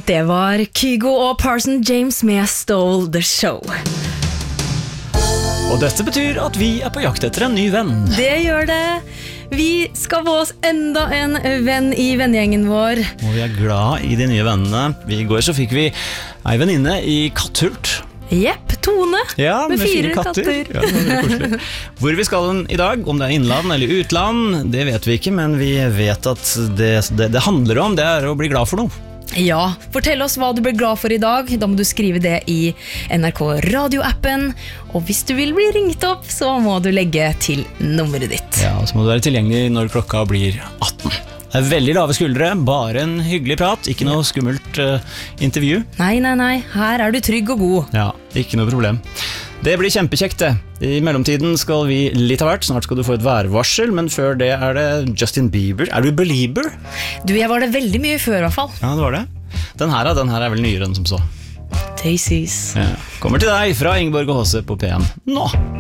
Det var Kygo og Parson James med Stole the Show. Og dette betyr at vi på jakt etter en ny venn. Det gjør det. Vi skal få oss enda en venn I vennegjengen vår. Og vi glad I de nye vennene. I går så fikk vi ei venninne I Katthult. Jepp, Tone, ja, med 4 katter. Ja, det var koselig. Hvor vi skal den I dag, om det innland eller utland, det vet vi ikke, men vi vet at det handler om, det å bli glad for noe. Ja, fortell oss hva du blir glad for I dag. Da må du skrive det I NRK radioappen. Og hvis du vil bli ringt opp, så må du legge til nummeret ditt. Ja, og så må du være tilgjengelig når klokka blir 18. Det veldig lave skuldre, bare en hyggelig prat, ikke noe skummelt intervju. Nei, her du trygg og god. Ja, ikke noe problem. Det blir kjempekjekt det. I mellomtiden skal vi litt av hvert, snart skal du få et værvarsel, men før det det Justin Bieber. Du Belieber? Du, jeg var det veldig mye før I hvert fall. Ja, det var det. Den her vel nyere enn som så. Daisies. Ja. Kommer til deg fra Ingeborg og Håse på P1 nå.